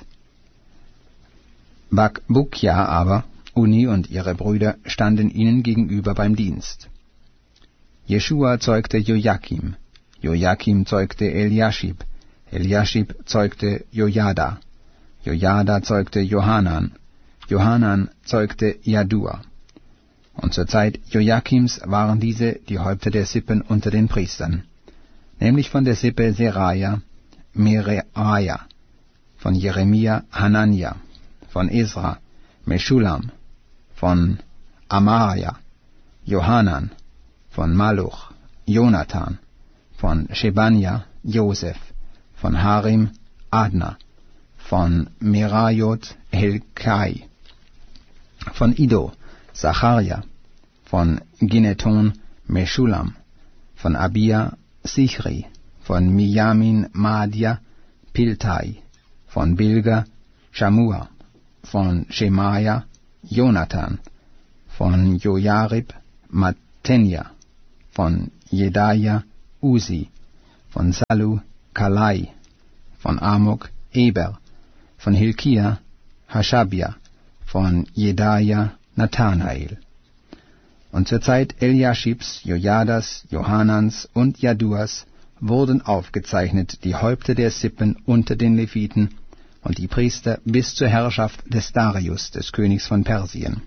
Bakbukja aber, Uni und ihre Brüder standen ihnen gegenüber beim Dienst. Jeschua zeugte Jojakim, Jojakim zeugte Eliaschib, Eliaschib zeugte Jojada, Jojada zeugte Johanan, Johanan zeugte Jadua. Und zur Zeit Jojakims waren diese die Häupter der Sippen unter den Priestern, nämlich von der Sippe Seraja, Mereaja, von Jeremia Hanania, von Esra Meschulam, von Amaria Johanan, von Maluch Jonathan, von Shebania Josef, von Harim Adna, von Merajot Helkai, von Ido Zacharia, von Gineton Meschulam, von Abia Sichri, von Mijamin Madja Piltai, von Bilga Shamua, von Shemaja Jonathan, von Jojarib Mattenja, von Jedaja Usi, von Sallu Kalai, von Amok Eber, von Hilkia Hashabia, von Jedaja Nathanael. Und zur Zeit Eliaschibs, Jojadas, Johanans und Jaduas wurden aufgezeichnet die Häupter der Sippen unter den Leviten und die Priester bis zur Herrschaft des Darius, des Königs von Persien.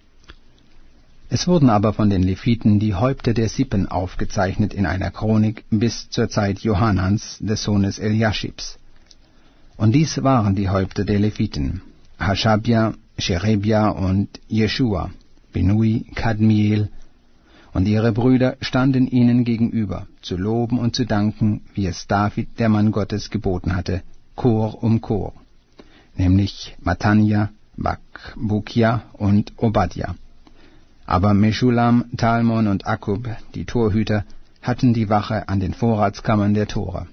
Es wurden aber von den Leviten die Häupter der Sippen aufgezeichnet in einer Chronik bis zur Zeit Johanans, des Sohnes Eliaschibs. Und dies waren die Häupter der Leviten: Hashabia, Sherebia und Jeschua, Binui, Kadmiel, und ihre Brüder standen ihnen gegenüber, zu loben und zu danken, wie es David, der Mann Gottes, geboten hatte, Chor um Chor, nämlich Mattanja, Bakbukia und Obadja. Aber Meschulam, Talmon und Akkub, die Torhüter, hatten die Wache an den Vorratskammern der Tore.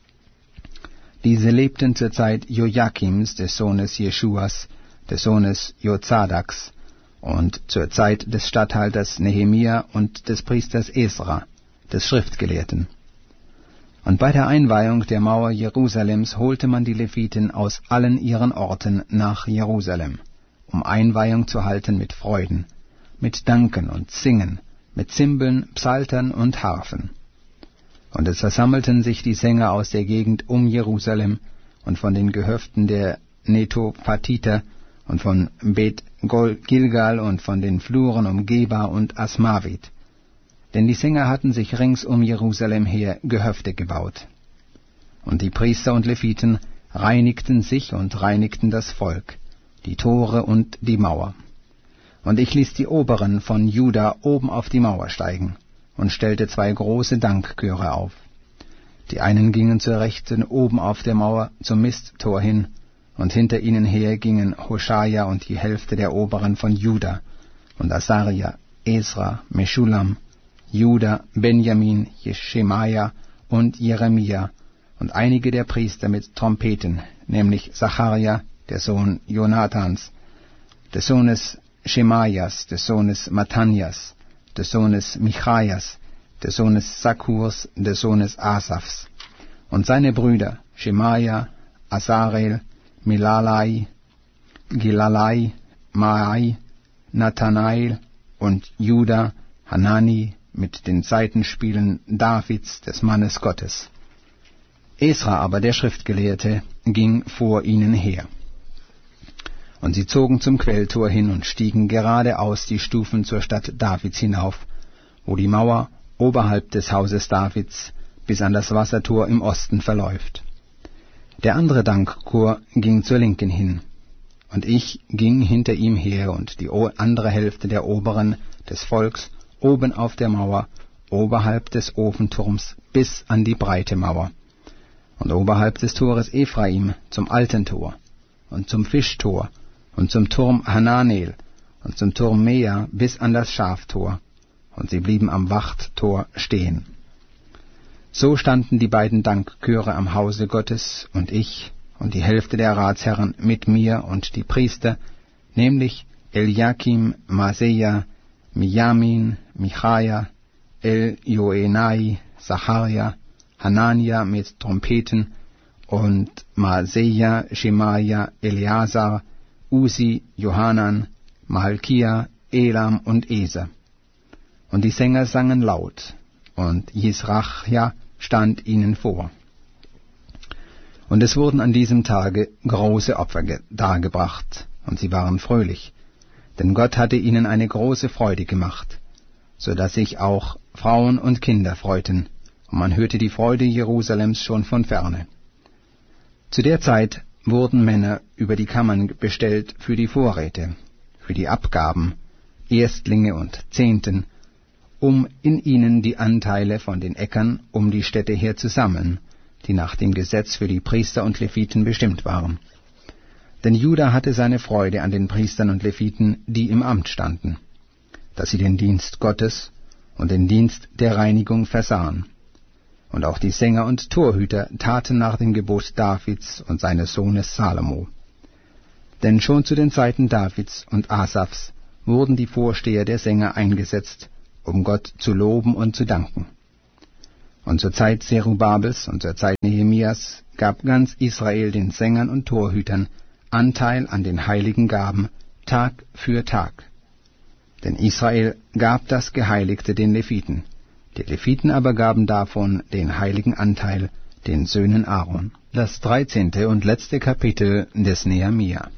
Diese lebten zur Zeit Joachims, des Sohnes Jeschuas, des Sohnes Jozadaks, und zur Zeit des Statthalters Nehemia und des Priesters Esra, des Schriftgelehrten. Und bei der Einweihung der Mauer Jerusalems holte man die Leviten aus allen ihren Orten nach Jerusalem, um Einweihung zu halten mit Freuden, mit Danken und Singen, mit Zimbeln, Psaltern und Harfen. Und es versammelten sich die Sänger aus der Gegend um Jerusalem und von den Gehöften der Netophatiter und von Bet Gilgal und von den Fluren um Geba und Asmavit. Denn die Sänger hatten sich rings um Jerusalem her Gehöfte gebaut. Und die Priester und Leviten reinigten sich und reinigten das Volk, die Tore und die Mauer. Und ich ließ die Oberen von Juda oben auf die Mauer steigen und stellte zwei große Dankchöre auf. Die einen gingen zur Rechten oben auf der Mauer zum Misttor hin, und hinter ihnen her gingen Hoshaja und die Hälfte der Oberen von Juda, und Asaria, Esra, Meschulam, Juda, Benjamin, Jeschemaja und Jeremia, und einige der Priester mit Trompeten, nämlich Zacharia, der Sohn Jonathans, des Sohnes Schemajas, des Sohnes Mattanjas, des Sohnes Michajas, des Sohnes Sakkurs, des Sohnes Asafs, und seine Brüder Schemaja, Asarel, Milalai, Gilalai, Maai, Nathanael und Juda, Hanani mit den Saitenspielen Davids, des Mannes Gottes. Esra aber, der Schriftgelehrte, ging vor ihnen her. Und sie zogen zum Quelltor hin und stiegen geradeaus die Stufen zur Stadt Davids hinauf, wo die Mauer oberhalb des Hauses Davids bis an das Wassertor im Osten verläuft. Der andere Dankchor ging zur Linken hin, und ich ging hinter ihm her, und die andere Hälfte der Oberen des Volks oben auf der Mauer, oberhalb des Ofenturms bis an die breite Mauer, und oberhalb des Tores Ephraim zum alten Tor, und zum Fischtor, und zum Turm Hananel, und zum Turm Mea bis an das Schaftor, und sie blieben am Wachttor stehen. So standen die beiden Dankchöre am Hause Gottes, und ich und die Hälfte der Ratsherren mit mir und die Priester, nämlich Eliakim, Maseja, Mijamin, Michaja, El-Joenai, Zacharia, Hanania mit Trompeten und Maseja, Schemaja, Eleazar, Usi, Johanan, Malkia, Elam und Eser. Und die Sänger sangen laut, und Jisrachja stand ihnen vor. Und es wurden an diesem Tage große Opfer dargebracht, und sie waren fröhlich, denn Gott hatte ihnen eine große Freude gemacht, so dass sich auch Frauen und Kinder freuten, und man hörte die Freude Jerusalems schon von ferne. Zu der Zeit wurden Männer über die Kammern bestellt für die Vorräte, für die Abgaben, Erstlinge und Zehnten, um in ihnen die Anteile von den Äckern um die Städte her zu sammeln, die nach dem Gesetz für die Priester und Leviten bestimmt waren. Denn Juda hatte seine Freude an den Priestern und Leviten, die im Amt standen, dass sie den Dienst Gottes und den Dienst der Reinigung versahen. Und auch die Sänger und Torhüter taten nach dem Gebot Davids und seines Sohnes Salomo. Denn schon zu den Zeiten Davids und Asafs wurden die Vorsteher der Sänger eingesetzt, um Gott zu loben und zu danken. Und zur Zeit Zerubabels und zur Zeit Nehemias gab ganz Israel den Sängern und Torhütern Anteil an den heiligen Gaben, Tag für Tag. Denn Israel gab das Geheiligte den Leviten, die Leviten aber gaben davon den heiligen Anteil den Söhnen Aaron. Das dreizehnte und letzte Kapitel des Nehemia.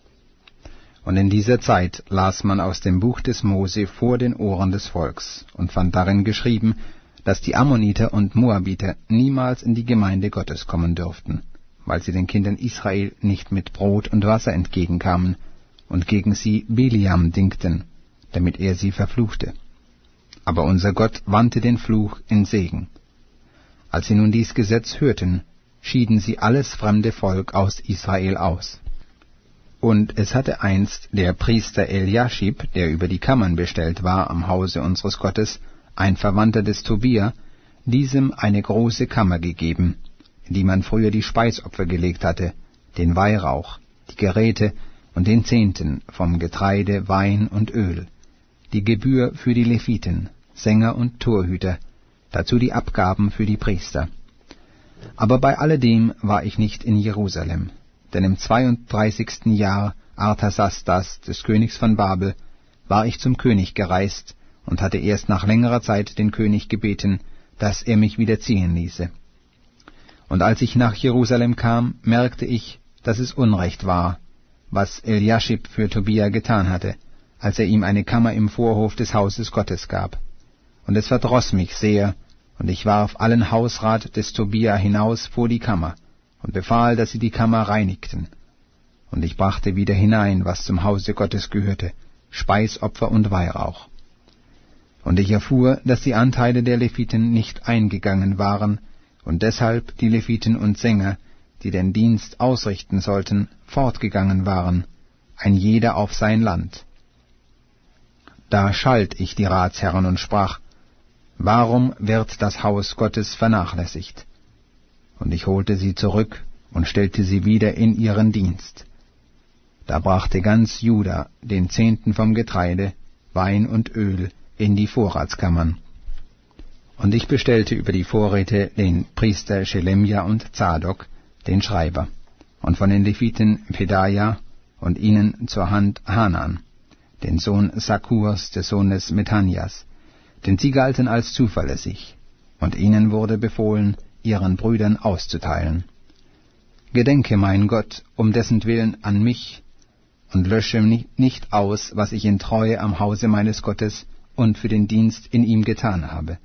Und in dieser Zeit las man aus dem Buch des Mose vor den Ohren des Volks und fand darin geschrieben, dass die Ammoniter und Moabiter niemals in die Gemeinde Gottes kommen dürften, weil sie den Kindern Israel nicht mit Brot und Wasser entgegenkamen und gegen sie Biliam dingten, damit er sie verfluchte. Aber unser Gott wandte den Fluch in Segen. Als sie nun dies Gesetz hörten, schieden sie alles fremde Volk aus Israel aus. Und es hatte einst der Priester Eliaschib, der über die Kammern bestellt war am Hause unseres Gottes, ein Verwandter des Tobia, diesem eine große Kammer gegeben, in die man früher die Speisopfer gelegt hatte, den Weihrauch, die Geräte und den Zehnten vom Getreide, Wein und Öl, die Gebühr für die Leviten, Sänger und Torhüter, dazu die Abgaben für die Priester. Aber bei alledem war ich nicht in Jerusalem, denn im zweiunddreißigsten Jahr Artasastas, des Königs von Babel, war ich zum König gereist und hatte erst nach längerer Zeit den König gebeten, dass er mich wieder ziehen ließe. Und als ich nach Jerusalem kam, merkte ich, dass es Unrecht war, was Eliaschib für Tobia getan hatte, als er ihm eine Kammer im Vorhof des Hauses Gottes gab. Und es verdroß mich sehr, und ich warf allen Hausrat des Tobia hinaus vor die Kammer und befahl, dass sie die Kammer reinigten. Und ich brachte wieder hinein, was zum Hause Gottes gehörte, Speisopfer und Weihrauch. Und ich erfuhr, dass die Anteile der Leviten nicht eingegangen waren, und deshalb die Leviten und Sänger, die den Dienst ausrichten sollten, fortgegangen waren, ein jeder auf sein Land. Da schalt ich die Ratsherren und sprach, warum wird das Haus Gottes vernachlässigt? Und ich holte sie zurück und stellte sie wieder in ihren Dienst. Da brachte ganz Juda den Zehnten vom Getreide, Wein und Öl in die Vorratskammern. Und ich bestellte über die Vorräte den Priester Schelemja und Zadok, den Schreiber, und von den Leviten Pedaja und ihnen zur Hand Hanan, den Sohn Sakkurs, des Sohnes Methanjas, denn sie galten als zuverlässig, und ihnen wurde befohlen, ihren Brüdern auszuteilen. Gedenke, mein Gott, um dessen Willen an mich, und lösche nicht aus, was ich in Treue am Hause meines Gottes und für den Dienst in ihm getan habe.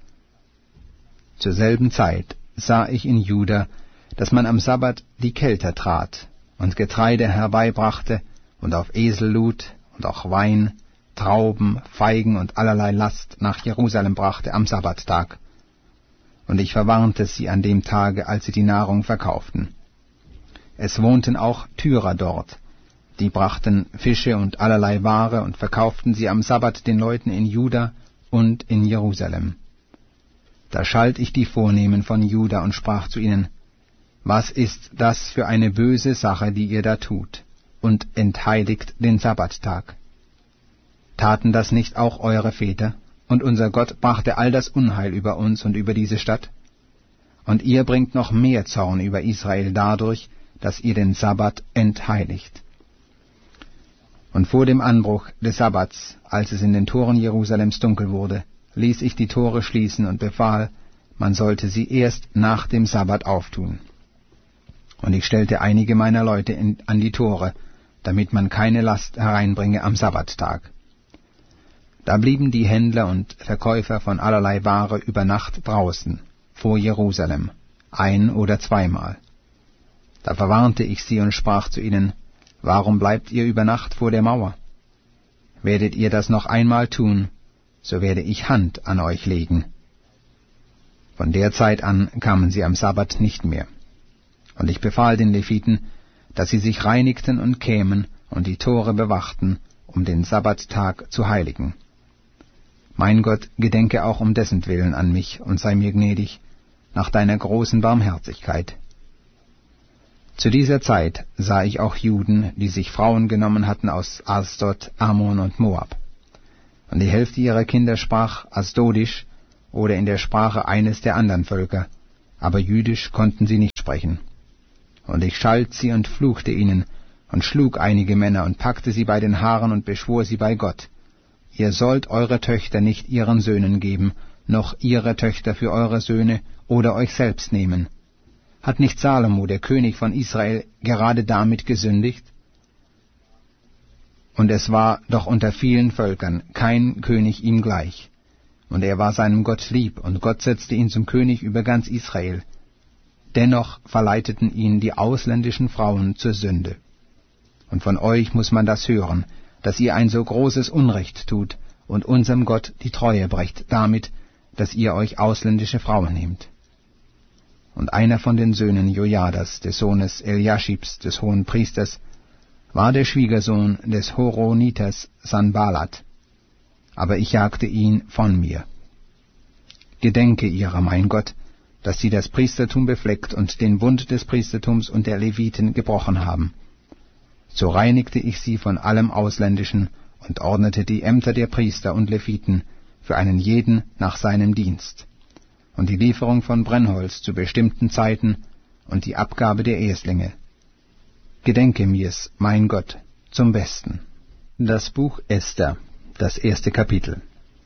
Zur selben Zeit sah ich in Juda, dass man am Sabbat die Kelter trat und Getreide herbeibrachte und auf Esel lud und auch Wein, Trauben, Feigen und allerlei Last nach Jerusalem brachte am Sabbattag. Und ich verwarnte sie an dem Tage, als sie die Nahrung verkauften. Es wohnten auch Tyrer dort, die brachten Fische und allerlei Ware und verkauften sie am Sabbat den Leuten in Juda und in Jerusalem. Da schalt ich die Vornehmen von Juda und sprach zu ihnen, was ist das für eine böse Sache, die ihr da tut, und entheiligt den Sabbattag? Taten das nicht auch eure Väter? Und unser Gott brachte all das Unheil über uns und über diese Stadt. Und ihr bringt noch mehr Zorn über Israel dadurch, dass ihr den Sabbat entheiligt. Und vor dem Anbruch des Sabbats, als es in den Toren Jerusalems dunkel wurde, ließ ich die Tore schließen und befahl, man sollte sie erst nach dem Sabbat auftun. Und ich stellte einige meiner Leute in, an die Tore, damit man keine Last hereinbringe am Sabbattag. Da blieben die Händler und Verkäufer von allerlei Ware über Nacht draußen, vor Jerusalem, ein- oder zweimal. Da verwarnte ich sie und sprach zu ihnen, warum bleibt ihr über Nacht vor der Mauer? Werdet ihr das noch einmal tun, so werde ich Hand an euch legen. Von der Zeit an kamen sie am Sabbat nicht mehr. Und ich befahl den Leviten, dass sie sich reinigten und kämen und die Tore bewachten, um den Sabbattag zu heiligen. Mein Gott, gedenke auch um dessen Willen an mich und sei mir gnädig, nach deiner großen Barmherzigkeit. Zu dieser Zeit sah ich auch Juden, die sich Frauen genommen hatten aus Asdod, Ammon und Moab. und die Hälfte ihrer Kinder sprach Asdodisch oder in der Sprache eines der anderen Völker, aber Jüdisch konnten sie nicht sprechen. Und ich schalt sie und fluchte ihnen und schlug einige Männer und packte sie bei den Haaren und beschwor sie bei Gott: Ihr sollt eure Töchter nicht ihren Söhnen geben, noch ihre Töchter für eure Söhne oder euch selbst nehmen. Hat nicht Salomo, der König von Israel, gerade damit gesündigt? Und es war doch unter vielen Völkern kein König ihm gleich. Und er war seinem Gott lieb, und Gott setzte ihn zum König über ganz Israel. Dennoch verleiteten ihn die ausländischen Frauen zur Sünde. Und von euch muss man das hören, dass ihr ein so großes Unrecht tut und unserem Gott die Treue brecht damit, dass ihr euch ausländische Frauen nehmt. Und einer von den Söhnen Jojadas, des Sohnes Eliaschibs, des hohen Priesters, war der Schwiegersohn des Horoniters Sanballat, aber ich jagte ihn von mir. Gedenke ihrer, mein Gott, dass sie das Priestertum befleckt und den Bund des Priestertums und der Leviten gebrochen haben. So reinigte ich sie von allem Ausländischen und ordnete die Ämter der Priester und Leviten für einen jeden nach seinem Dienst, und die Lieferung von Brennholz zu bestimmten Zeiten und die Abgabe der Eslinge. Gedenke mir's, mein Gott, zum Besten. Das Buch Esther, das erste Kapitel.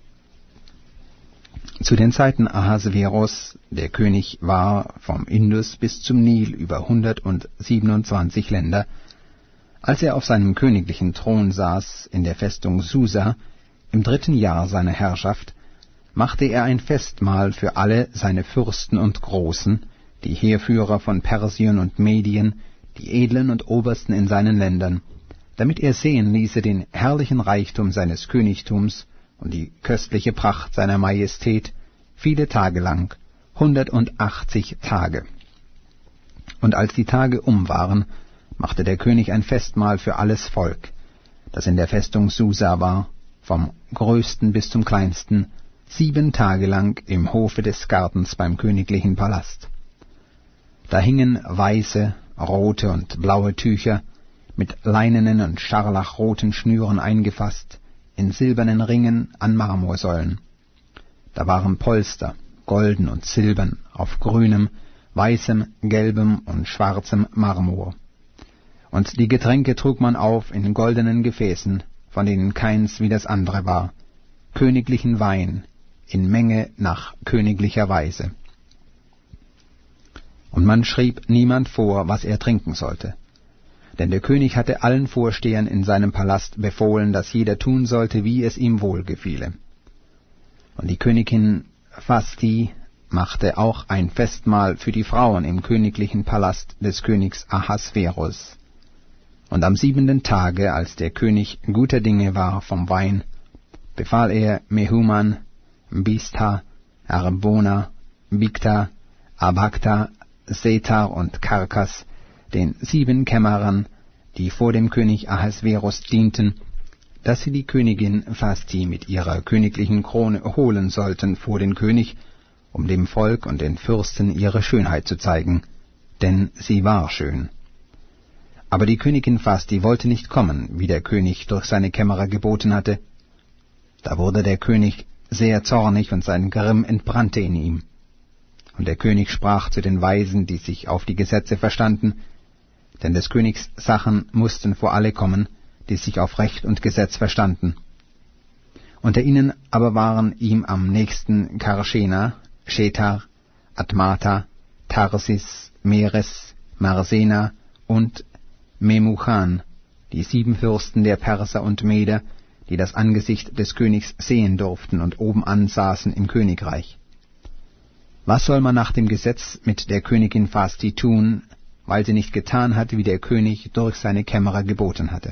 Zu den Zeiten Ahasveros, der König war vom Indus bis zum Nil über hundertsiebenundzwanzig Länder, als er auf seinem königlichen Thron saß in der Festung Susa, im dritten Jahr seiner Herrschaft, machte er ein Festmahl für alle seine Fürsten und Großen, die Heerführer von Persien und Medien, die Edlen und Obersten in seinen Ländern, damit er sehen ließe den herrlichen Reichtum seines Königtums und die köstliche Pracht seiner Majestät viele Tage lang, hundertachtzig Tage. Und als die Tage um waren, machte der König ein Festmahl für alles Volk, das in der Festung Susa war, vom größten bis zum kleinsten, sieben Tage lang im Hofe des Gartens beim königlichen Palast. Da hingen weiße, rote und blaue Tücher, mit leinenen und scharlachroten Schnüren eingefasst, in silbernen Ringen an Marmorsäulen. Da waren Polster, golden und silbern, auf grünem, weißem, gelbem und schwarzem Marmor. Und die Getränke trug man auf in goldenen Gefäßen, von denen keins wie das andere war, königlichen Wein, in Menge nach königlicher Weise. Und man schrieb niemand vor, was er trinken sollte. Denn der König hatte allen Vorstehern in seinem Palast befohlen, dass jeder tun sollte, wie es ihm wohlgefiele. Und die Königin Vashti machte auch ein Festmahl für die Frauen im königlichen Palast des Königs Ahasveros. Und am siebenten Tage, als der König guter Dinge war vom Wein, befahl er Mehuman, Biztha, Arbona, Bigtha, Abagtha, Setar und Karkas, den sieben Kämmerern, die vor dem König Ahasveros dienten, dass sie die Königin Vashti mit ihrer königlichen Krone holen sollten vor den König, um dem Volk und den Fürsten ihre Schönheit zu zeigen, denn sie war schön. Aber die Königin Vashti wollte nicht kommen, wie der König durch seine Kämmerer geboten hatte. Da wurde der König sehr zornig, und sein Grimm entbrannte in ihm. Und der König sprach zu den Weisen, die sich auf die Gesetze verstanden, denn des Königs Sachen mussten vor alle kommen, die sich auf Recht und Gesetz verstanden. Unter ihnen aber waren ihm am nächsten Karschena, Shetar, Admata, Tarsis, Meres, Marsena und Memuchan, die sieben Fürsten der Perser und Meder, die das Angesicht des Königs sehen durften und obenan saßen im Königreich. Was soll man nach dem Gesetz mit der Königin Vashti tun, weil sie nicht getan hat, wie der König durch seine Kämmerer geboten hatte?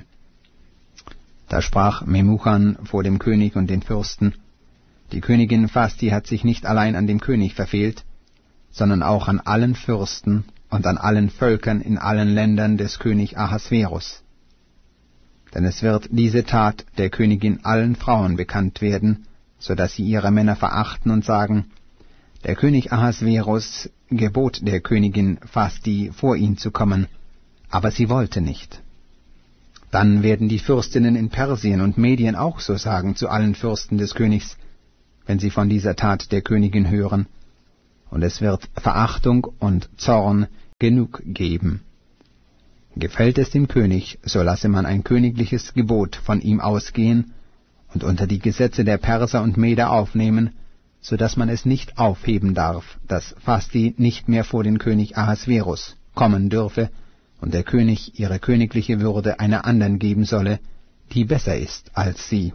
Da sprach Memuchan vor dem König und den Fürsten: Die Königin Vashti hat sich nicht allein an dem König verfehlt, sondern auch an allen Fürsten und an allen Völkern in allen Ländern des König Ahasveros. Denn es wird diese Tat der Königin allen Frauen bekannt werden, so dass sie ihre Männer verachten und sagen: Der König Ahasveros gebot der Königin Vashti, vor ihn zu kommen, aber sie wollte nicht. Dann werden die Fürstinnen in Persien und Medien auch so sagen zu allen Fürsten des Königs, wenn sie von dieser Tat der Königin hören, und es wird Verachtung und Zorn genug geben. Gefällt es dem König, so lasse man ein königliches Gebot von ihm ausgehen und unter die Gesetze der Perser und Meder aufnehmen, so dass man es nicht aufheben darf, dass Vashti nicht mehr vor den König Ahasverus kommen dürfe und der König ihre königliche Würde einer anderen geben solle, die besser ist als sie.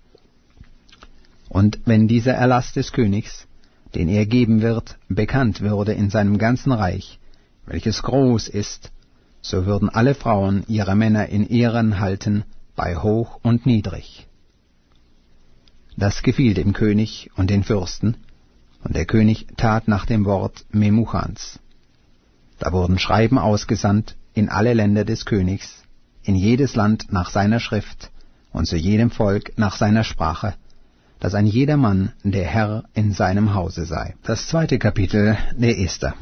Und wenn dieser Erlass des Königs, den er geben wird, bekannt würde in seinem ganzen Reich, welches groß ist, so würden alle Frauen ihre Männer in Ehren halten, bei hoch und niedrig. Das gefiel dem König und den Fürsten, und der König tat nach dem Wort Memuchans. Da wurden Schreiben ausgesandt in alle Länder des Königs, in jedes Land nach seiner Schrift und zu jedem Volk nach seiner Sprache, dass ein jeder Mann der Herr in seinem Hause sei. Das zweite Kapitel der Esther.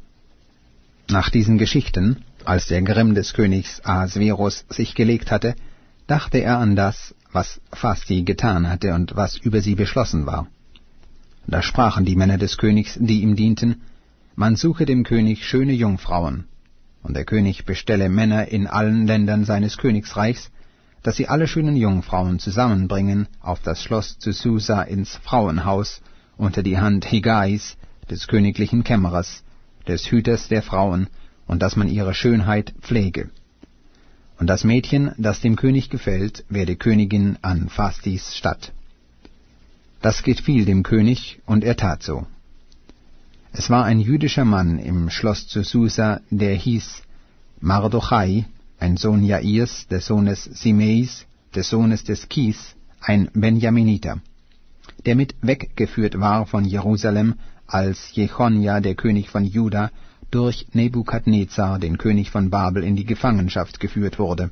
Nach diesen Geschichten, als der Grimm des Königs Ahasverus sich gelegt hatte, dachte er an das, was Vashti getan hatte und was über sie beschlossen war. Da sprachen die Männer des Königs, die ihm dienten, man suche dem König schöne Jungfrauen, und der König bestelle Männer in allen Ländern seines Königsreichs, dass sie alle schönen Jungfrauen zusammenbringen auf das Schloss zu Susa ins Frauenhaus unter die Hand Hegais, des königlichen Kämmerers, des Hüters der Frauen, und dass man ihre Schönheit pflege. Und das Mädchen, das dem König gefällt, werde Königin an Vashtis Statt. Das gefiel dem König, und er tat so. Es war ein jüdischer Mann im Schloss zu Susa, der hieß Mardochai, ein Sohn Jairs, des Sohnes Simeis, des Sohnes des Kis, ein Benjaminiter, der mit weggeführt war von Jerusalem, als Jechonja, der König von Juda, durch Nebukadnezar, den König von Babel, in die Gefangenschaft geführt wurde.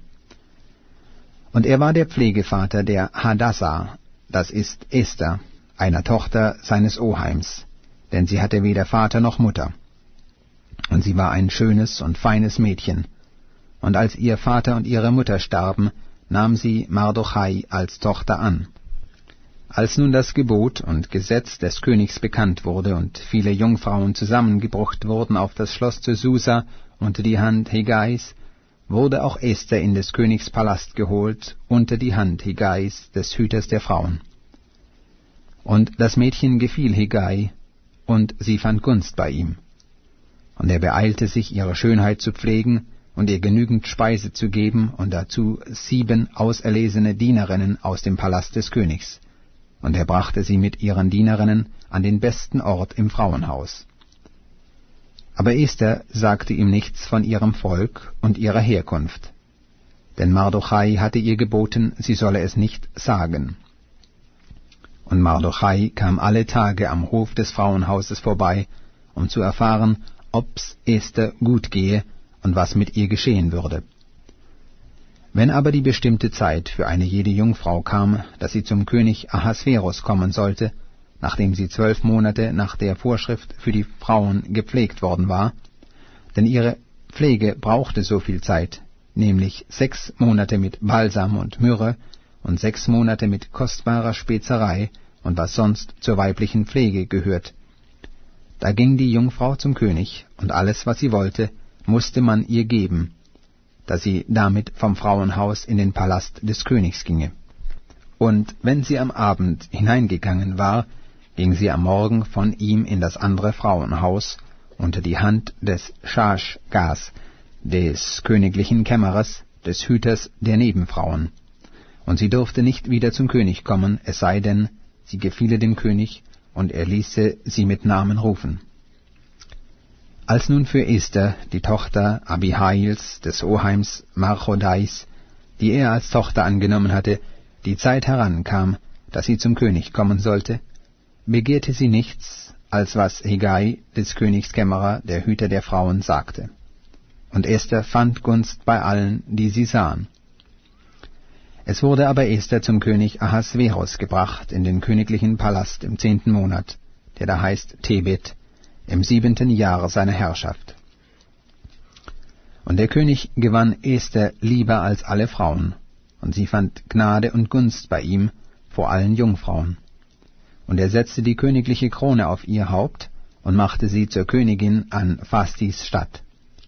Und er war der Pflegevater der Hadassa, das ist Esther, einer Tochter seines Oheims, denn sie hatte weder Vater noch Mutter. Und sie war ein schönes und feines Mädchen. Und als ihr Vater und ihre Mutter starben, nahm sie Mardochai als Tochter an. Als nun das Gebot und Gesetz des Königs bekannt wurde und viele Jungfrauen zusammengebracht wurden auf das Schloss zu Susa unter die Hand Hegais, wurde auch Esther in des Königs Palast geholt unter die Hand Hegais, des Hüters der Frauen. Und das Mädchen gefiel Hegai, und sie fand Gunst bei ihm. Und er beeilte sich, ihre Schönheit zu pflegen und ihr genügend Speise zu geben, und dazu sieben auserlesene Dienerinnen aus dem Palast des Königs. Und er brachte sie mit ihren Dienerinnen an den besten Ort im Frauenhaus. Aber Esther sagte ihm nichts von ihrem Volk und ihrer Herkunft, denn Mardochai hatte ihr geboten, sie solle es nicht sagen. Und Mardochai kam alle Tage am Hof des Frauenhauses vorbei, um zu erfahren, ob's Esther gut gehe und was mit ihr geschehen würde. Wenn aber die bestimmte Zeit für eine jede Jungfrau kam, dass sie zum König Ahasverus kommen sollte, nachdem sie zwölf Monate nach der Vorschrift für die Frauen gepflegt worden war, denn ihre Pflege brauchte so viel Zeit, nämlich sechs Monate mit Balsam und Myrrhe und sechs Monate mit kostbarer Spezerei und was sonst zur weiblichen Pflege gehört. Da ging die Jungfrau zum König, und alles, was sie wollte, musste man ihr geben, da sie damit vom Frauenhaus in den Palast des Königs ginge. Und wenn sie am Abend hineingegangen war, ging sie am Morgen von ihm in das andere Frauenhaus unter die Hand des Schaschgas, des königlichen Kämmerers, des Hüters der Nebenfrauen. Und sie durfte nicht wieder zum König kommen, es sei denn, sie gefiele dem König, und er ließe sie mit Namen rufen. Als nun für Esther, die Tochter Abihails, des Oheims Marchodais, die er als Tochter angenommen hatte, die Zeit herankam, dass sie zum König kommen sollte, begehrte sie nichts, als was Hegai, des Königs Kämmerer, der Hüter der Frauen, sagte. Und Esther fand Gunst bei allen, die sie sahen. Es wurde aber Esther zum König Ahasverus gebracht in den königlichen Palast im zehnten Monat, der da heißt Tebet, im siebenten Jahr seiner Herrschaft. Und der König gewann Esther lieber als alle Frauen, und sie fand Gnade und Gunst bei ihm vor allen Jungfrauen. Und er setzte die königliche Krone auf ihr Haupt und machte sie zur Königin an Vastis Stadt.